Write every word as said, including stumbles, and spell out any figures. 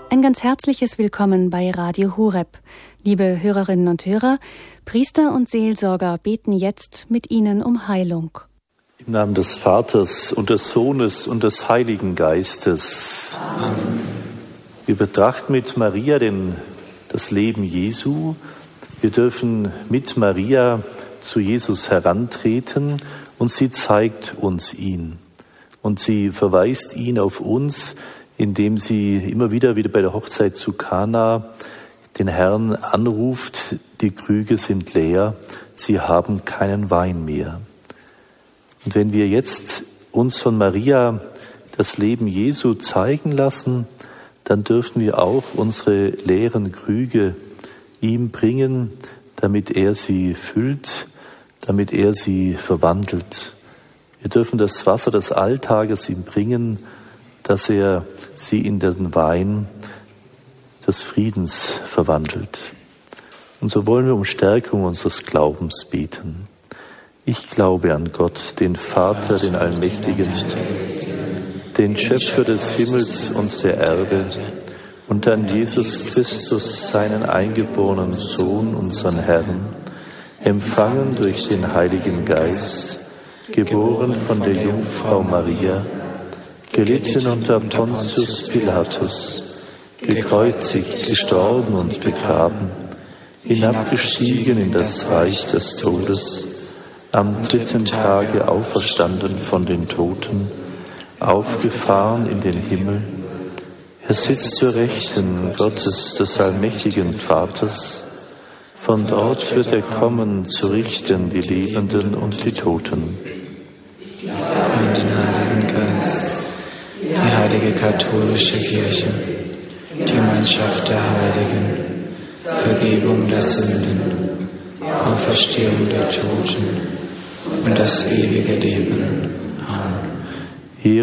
Ein ganz herzliches Willkommen bei Radio Horeb. Liebe Hörerinnen und Hörer, Priester und Seelsorger beten jetzt mit Ihnen um Heilung. Im Namen des Vaters und des Sohnes und des Heiligen Geistes. Amen. Wir betrachten mit Maria den, das Leben Jesu. Wir dürfen mit Maria zu Jesus herantreten und sie zeigt uns ihn. Und sie verweist ihn auf uns, indem sie immer wieder, wieder bei der Hochzeit zu Kana, den Herrn anruft, die Krüge sind leer, sie haben keinen Wein mehr. Und wenn wir jetzt uns von Maria das Leben Jesu zeigen lassen, dann dürfen wir auch unsere leeren Krüge ihm bringen, damit er sie füllt, damit er sie verwandelt. Wir dürfen das Wasser des Alltages ihm bringen, dass er sie in den Wein des Friedens verwandelt. Und so wollen wir um Stärkung unseres Glaubens beten. Ich glaube an Gott, den Vater, den Allmächtigen, den Schöpfer des Himmels und der Erde, und an Jesus Christus, seinen eingeborenen Sohn, unseren Herrn, empfangen durch den Heiligen Geist, geboren von der Jungfrau Maria, gelitten unter Pontius Pilatus, gekreuzigt, gestorben und begraben, hinabgestiegen in das Reich des Todes, am dritten Tage auferstanden von den Toten, aufgefahren in den Himmel. Er sitzt zur Rechten Gottes, des allmächtigen Vaters. Von dort wird er kommen, zu richten die Lebenden und die Toten. Und den Heiligen Geist, die heilige katholische Kirche, die Gemeinschaft der Heiligen, Vergebung der Sünden, Auferstehung der Toten und das ewige Leben. Amen.